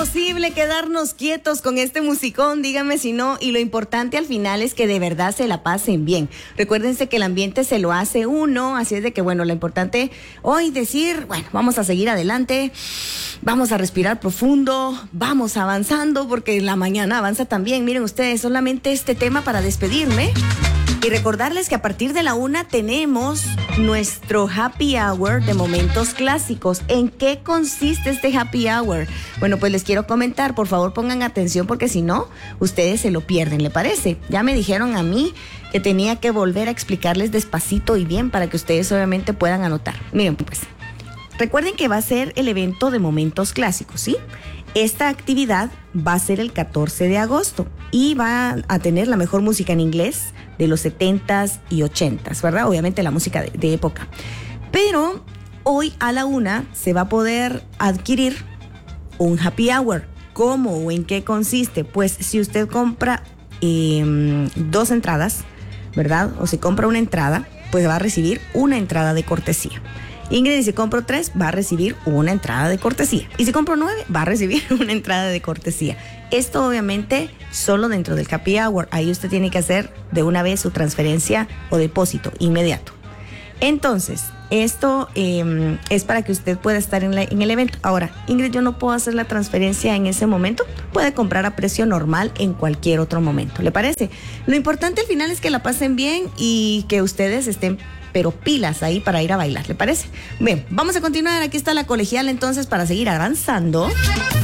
posible quedarnos quietos con este musicón? Dígame si no. Y lo importante al final es que de verdad se la pasen bien. Recuérdense que el ambiente se lo hace uno, así es de que, bueno, lo importante hoy decir, bueno, vamos a seguir adelante, vamos a respirar profundo, vamos avanzando, porque la mañana avanza también. Miren ustedes, solamente este tema para despedirme. Y recordarles que a partir de la 1 tenemos nuestro happy hour de momentos clásicos. ¿En qué consiste este happy hour? Bueno, pues les quiero comentar, por favor pongan atención porque si no, ustedes se lo pierden, ¿le parece? Ya me dijeron a mí que tenía que volver a explicarles despacito y bien para que ustedes obviamente puedan anotar. Miren pues, recuerden que va a ser el evento de momentos clásicos, ¿sí? Esta actividad va a ser el 14 de agosto y va a tener la mejor música en inglés de los 70s y 80s, ¿verdad? Obviamente la música de época. Pero hoy a la 1 se va a poder adquirir un happy hour. ¿Cómo o en qué consiste? Pues si usted compra 2 entradas, ¿verdad? O si compra una entrada, pues va a recibir una entrada de cortesía. Ingrid, si compro 3, va a recibir una entrada de cortesía. Y si compro 9, va a recibir una entrada de cortesía. Esto obviamente solo dentro del happy hour. Ahí usted tiene que hacer de una vez su transferencia o depósito inmediato. Entonces, esto es para que usted pueda estar en el evento. Ahora, Ingrid, yo no puedo hacer la transferencia en ese momento. Puede comprar a precio normal en cualquier otro momento. ¿Le parece? Lo importante al final es que la pasen bien y que ustedes estén pero pilas ahí para ir a bailar, ¿le parece? Bien, vamos a continuar. Aquí está la colegiala entonces para seguir avanzando.